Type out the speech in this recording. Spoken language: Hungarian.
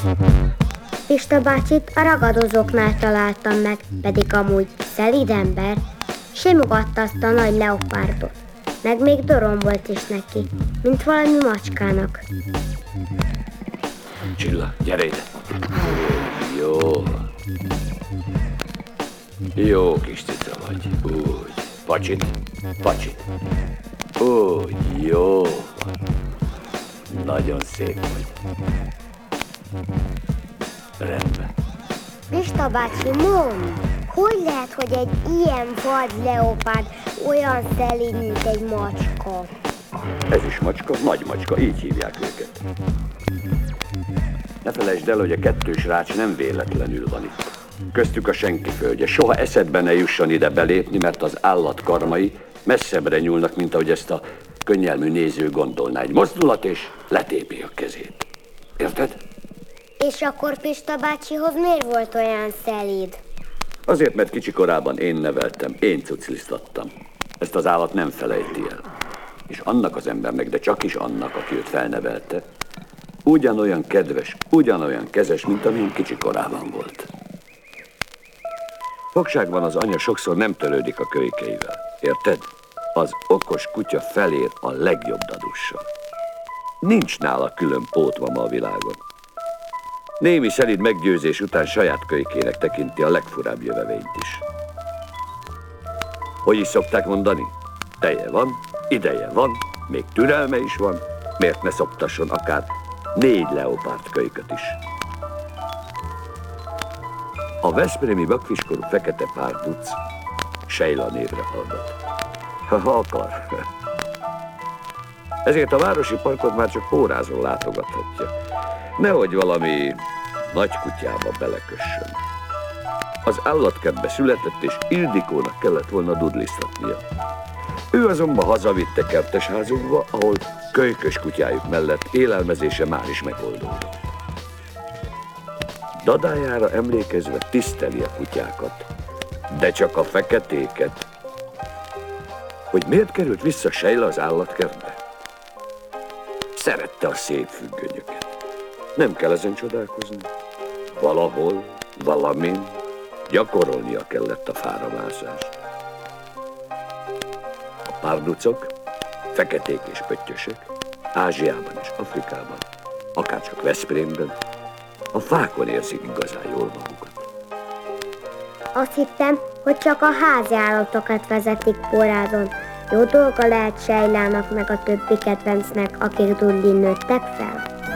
Pista bácsit a ragadozóknál találtam meg, pedig amúgy szelíd ember. Simogatta azt a nagy leopárdot, meg még dorombolt is neki, mint valami macskának. Csilla, gyere ide! Jó. Jó kis cica vagy. Úgy. Pacsit. Úgy, jó van. Nagyon szép vagy. Rendben. Pista bácsi, mondd, hogy lehet, hogy egy ilyen vad leopárd olyan szelíd, mint egy macska? Ez is macska, nagy macska, így hívják őket. Ne felejtsd el, hogy a kettős rács nem véletlenül van itt. Köztük a senki földje. Soha eszedbe ne jusson ide belépni, mert az állat karmai messzebbre nyúlnak, mint ahogy ezt a könnyelmű néző gondolná. Egy mozdulat és letépi a kezét. Érted? És akkor Pista bácsihoz miért volt olyan szelíd? Azért, mert kicsi korában én neveltem, én cuclisztattam. Ezt az állat nem felejti el. És annak az embernek, de csak is annak, aki őt felnevelte, ugyanolyan kedves, ugyanolyan kezes, mint amilyen kicsi korában volt. Fogságban az anya sokszor nem törődik a kölykeivel. Érted? Az okos kutya felér a legjobb dadussal. Nincs nála külön pótmama a világon. Némi szelíd meggyőzés után saját kölykének tekinti a legfurább jövevényt is. Hogy is szokták mondani? Teje van, ideje van, még türelme is van, miért ne szoptasson akár 4 leopárd kölyköt is. A veszprémi vakfiskorú fekete párduc Sheila névre hallgat. Ha akar. Ezért a városi parkot már csak pórázon látogathatja. Nehogy valami nagy kutyába belekössön. Az állatkertbe született, és Ildikónak kellett volna dudlisztatnia. Ő azonban hazavitte kertesházunkba, ahol kölykös kutyájuk mellett élelmezése már is megoldódott. Dadájára emlékezve tiszteli a kutyákat, de csak a feketéket. Hogy miért került vissza Sheila az állatkertbe? Szerette a szép függönyöket. Nem kell ezen csodálkozni. Valahol, valamin gyakorolnia kellett a fáramászást. A párducok, feketék és pöttyösök, Ázsiában és Afrikában, akárcsak Veszprémben, a fákon érzik igazán jól magukat. Azt hittem, hogy csak a házi állatokat vezetik pórázon. Jó dolga lehet Sheilának meg a többi kedvencnek, akik dudlin nőttek fel.